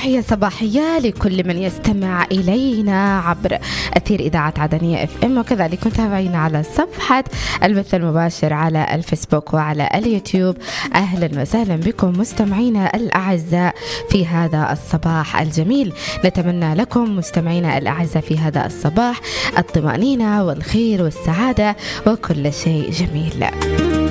تحية صباحية لكل من يستمع إلينا عبر أثير إذاعة عدنية FM، وكذلك متابعينا على صفحة البث المباشر على الفيسبوك وعلى اليوتيوب. أهلا وسهلا بكم مستمعينا الأعزاء في هذا الصباح الجميل. نتمنى لكم مستمعينا الأعزاء في هذا الصباح الطمأنينة والخير والسعادة وكل شيء جميل.